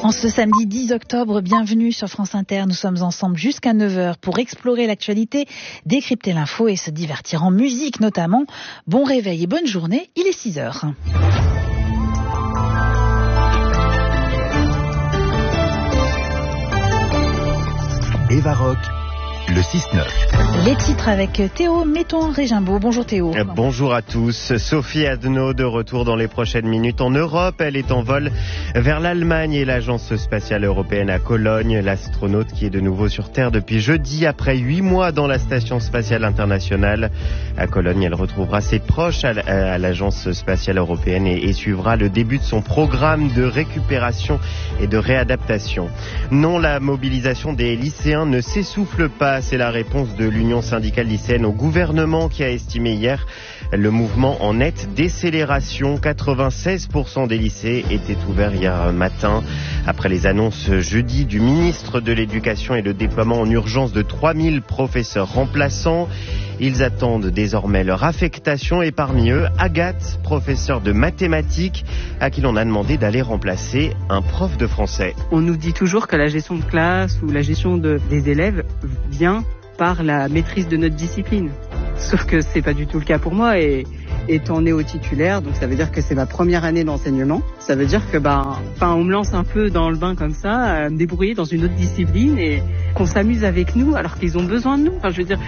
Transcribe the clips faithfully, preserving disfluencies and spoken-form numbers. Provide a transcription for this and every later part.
En ce samedi dix octobre, bienvenue sur France Inter. Nous sommes ensemble jusqu'à neuf heures pour explorer l'actualité, décrypter l'info et se divertir en musique notamment. Bon réveil et bonne journée, il est six heures. Eva Rock, le six neuf. Les titres avec Théo Metton-Régimbaud. Bonjour Théo. Bonjour à tous. Sophie Adno de retour dans les prochaines minutes en Europe. Elle est en vol vers l'Allemagne et l'Agence spatiale européenne à Cologne. L'astronaute qui est de nouveau sur Terre depuis jeudi après huit mois dans la station spatiale internationale. À Cologne, elle retrouvera ses proches à l'Agence spatiale européenne et, et suivra le début de son programme de récupération et de réadaptation. Non, la mobilisation des lycéens ne s'essouffle pas. C'est la réponse de l'Union syndicale lycéenne au gouvernement qui a estimé hier le mouvement en nette décélération. quatre-vingt-seize pour cent des lycées étaient ouverts hier matin. Après les annonces jeudi du ministre de l'Éducation et le déploiement en urgence de trois mille professeurs remplaçants, ils attendent désormais leur affectation et parmi eux, Agathe, professeure de mathématiques, à qui l'on a demandé d'aller remplacer un prof de français. On nous dit toujours que la gestion de classe ou la gestion de, des élèves vient par la maîtrise de notre discipline. Sauf que c'est pas du tout le cas pour moi et étant néo-titulaire, donc ça veut dire que c'est ma première année d'enseignement. Ça veut dire que ben, enfin, on me lance un peu dans le bain comme ça, à me débrouiller dans une autre discipline et qu'on s'amuse avec nous alors qu'ils ont besoin de nous. Enfin, je veux dire,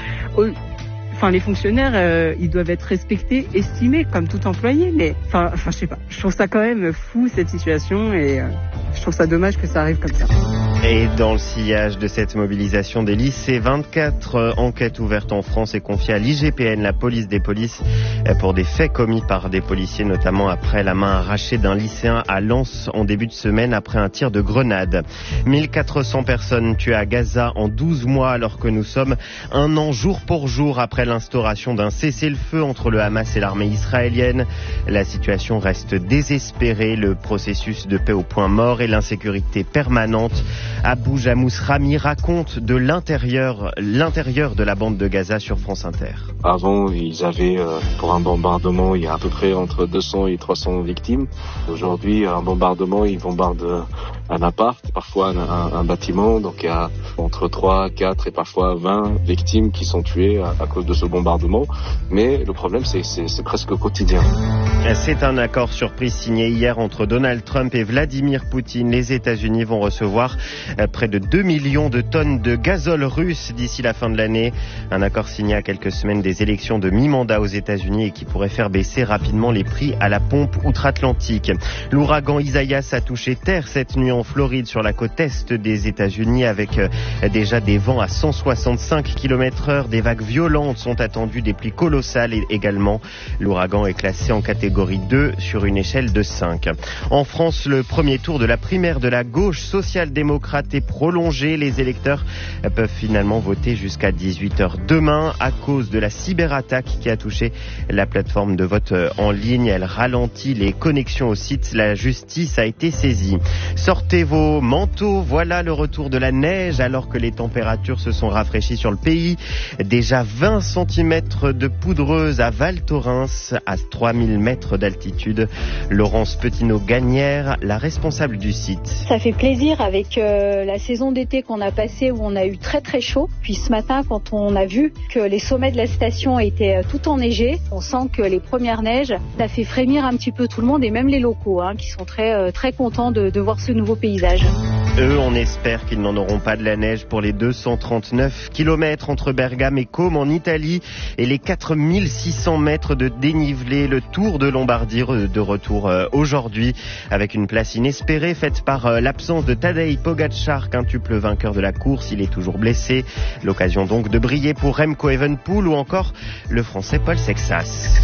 enfin, les fonctionnaires, euh, ils doivent être respectés, estimés comme tout employé. Mais enfin, enfin, je sais pas. Je trouve ça quand même fou cette situation et euh, je trouve ça dommage que ça arrive comme ça. Et dans le sillage de cette mobilisation des lycées, vingt-quatre enquêtes ouvertes en France et confiées à l'I G P N, la police des polices, pour des faits commis par des policiers, notamment après la main arrachée d'un lycéen à Lens en début de semaine après un tir de grenade. mille quatre cents personnes tuées à Gaza en douze mois alors que nous sommes un an jour pour jour après l'instauration d'un cessez-le-feu entre le Hamas et l'armée israélienne. La situation reste désespérée, le processus de paix au point mort et l'insécurité permanente. Abou Jamous Rami raconte de l'intérieur, l'intérieur de la bande de Gaza sur France Inter. Avant, ils avaient, euh, pour un bombardement, il y a à peu près entre deux cents et trois cents victimes. Aujourd'hui, un bombardement, ils bombardent un appart, parfois un, un, un bâtiment. Donc il y a entre trois, quatre et parfois vingt victimes qui sont tuées à, à cause de ce bombardement. Mais le problème, c'est que c'est, c'est presque quotidien. C'est un accord surprise signé hier entre Donald Trump et Vladimir Poutine. Les États-Unis vont recevoir près de deux millions de tonnes de gazole russe d'ici la fin de l'année. Un accord signé à quelques semaines des élections de mi-mandat aux États-Unis et qui pourrait faire baisser rapidement les prix à la pompe outre-Atlantique. L'ouragan Isaias a touché terre cette nuit en Floride sur la côte est des États-Unis avec déjà des vents à cent soixante-cinq kilomètres heure. Des vagues violentes sont attendues, des pluies colossales également. L'ouragan est classé en catégorie deux sur une échelle de cinq. En France, le premier tour de la primaire de la gauche social-démocrate est prolongé. Les électeurs peuvent finalement voter jusqu'à dix-huit heures demain à cause de la cyberattaque qui a touché la plateforme de vote en ligne. Elle ralentit les connexions au site. La justice a été saisie. Sortez vos manteaux. Voilà le retour de la neige alors que les températures se sont rafraîchies sur le pays. Déjà vingt centimètres de poudreuse à Val Thorens à trois mille mètres d'altitude. Laurence Petineau-Gagnère, la responsable du site. Ça fait plaisir avec euh, la saison d'été qu'on a passée où on a eu très très chaud. Puis ce matin, quand on a vu que les sommets de la station étaient tout enneigés, on sent que les premières neiges, ça fait frémir un petit peu tout le monde et même les locaux hein, qui sont très euh, très contents de, de voir ce nouveau paysage. Eux, on espère qu'ils n'en auront pas de la neige pour les deux cent trente-neuf kilomètres entre Bergame et Côme en Italie et les quatre mille six cents mètres de dénivelé. Le Tour de Lombardie de retour aujourd'hui avec une place inespérée faite par l'absence de Tadej Pogačar, quintuple vainqueur de la course. Il est toujours blessé. L'occasion donc de briller pour Remco Evenepoel ou encore le Français Paul Sexas.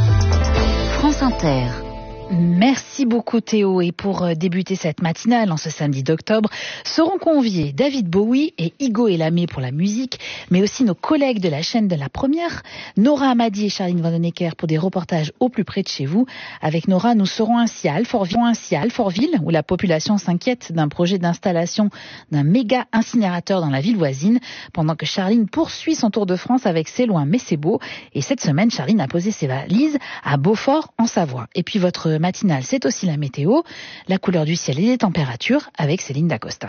France Inter. Merci beaucoup Théo. Et pour débuter cette matinale en ce samedi d'octobre, seront conviés David Bowie et Igo Elamé pour la musique, mais aussi nos collègues de la chaîne de la première, Nora Hamadi et Charline Vanhoenacker pour des reportages au plus près de chez vous. Avec Nora, nous serons ainsi à Alfortville, ainsi à Alfortville où la population s'inquiète d'un projet d'installation d'un méga incinérateur dans la ville voisine, pendant que Charline poursuit son tour de France avec C'est loin mais c'est beau. Et cette semaine, Charline a posé ses valises à Beaufort en Savoie. Et puis votre matinale, c'est aussi la météo, la couleur du ciel et les températures avec Céline Dacosta.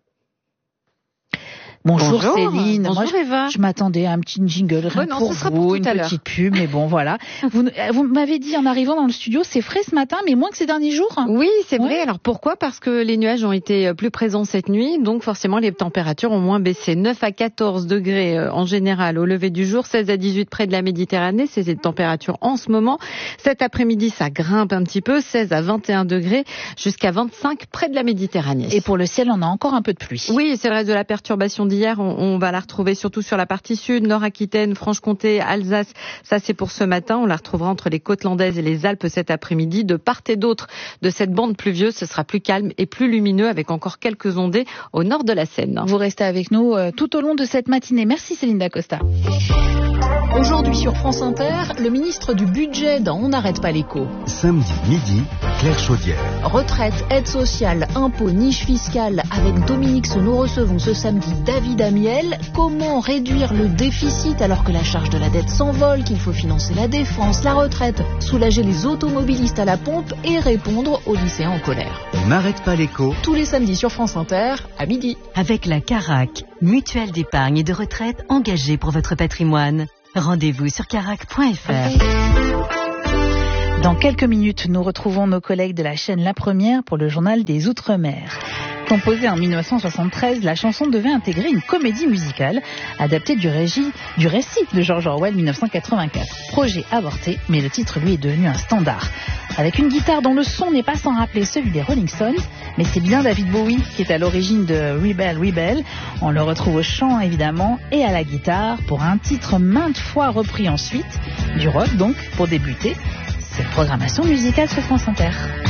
Bonjour, Bonjour Céline. Bonjour Moi, je, Eva. Je m'attendais à un petit jingle rien ouais, non, pour ce sera vous, pour une petite l'heure. pub, mais bon voilà. vous vous m'avez dit en arrivant dans le studio, c'est frais ce matin, mais moins que ces derniers jours. Oui, c'est ouais. vrai. Alors pourquoi ? Parce que les nuages ont été plus présents cette nuit, donc forcément les températures ont moins baissé. neuf à quatorze degrés en général au lever du jour, seize à dix-huit près de la Méditerranée, c'est les températures en ce moment. Cet après-midi, ça grimpe un petit peu, seize à vingt et un degrés, jusqu'à vingt-cinq près de la Méditerranée. Et pour le ciel, on a encore un peu de pluie. Oui, c'est le reste de la perturbation d'hier, on, on va la retrouver surtout sur la partie sud, Nord-Aquitaine, Franche-Comté, Alsace. Ça, c'est pour ce matin. On la retrouvera entre les côtes landaises et les Alpes cet après-midi. De part et d'autre de cette bande pluvieuse, ce sera plus calme et plus lumineux avec encore quelques ondées au nord de la Seine. Vous restez avec nous euh, tout au long de cette matinée. Merci Céline Dacosta. Aujourd'hui sur France Inter, le ministre du Budget dans On n'arrête pas l'écho. Samedi midi, Claire Chaudière. Retraite, aide sociale, impôts, niche fiscale. Avec Dominique, nous recevons ce samedi David Amiel. Comment réduire le déficit alors que la charge de la dette s'envole, qu'il faut financer la défense, la retraite, soulager les automobilistes à la pompe et répondre aux lycéens en colère. On n'arrête pas l'écho. Tous les samedis sur France Inter, à midi. Avec la Carac, mutuelle d'épargne et de retraite engagée pour votre patrimoine. Rendez-vous sur carac point f r. Dans quelques minutes, nous retrouvons nos collègues de la chaîne La Première pour le journal des Outre-mer. Composée en mille neuf cent soixante-treize, la chanson devait intégrer une comédie musicale adaptée du, régi, du récit de George Orwell mille neuf cent quatre-vingt-quatre. Projet avorté, mais le titre lui est devenu un standard. Avec une guitare dont le son n'est pas sans rappeler celui des Rolling Stones, mais c'est bien David Bowie qui est à l'origine de Rebel Rebel. On le retrouve au chant évidemment et à la guitare pour un titre maintes fois repris ensuite, du rock donc pour débuter cette programmation musicale sur France Inter.